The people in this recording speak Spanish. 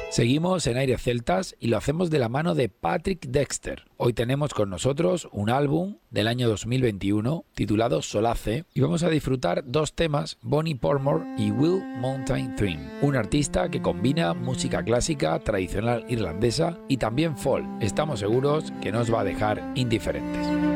Seguimos en Aires Celtas y lo hacemos de la mano de Patrick Dexter. Hoy tenemos con nosotros un álbum del año 2021 titulado Solace y vamos a disfrutar dos temas, Bonnie Pormore y Will Mountain Theme, un artista que combina música clásica tradicional irlandesa y también folk. Estamos seguros que nos va a dejar indiferentes.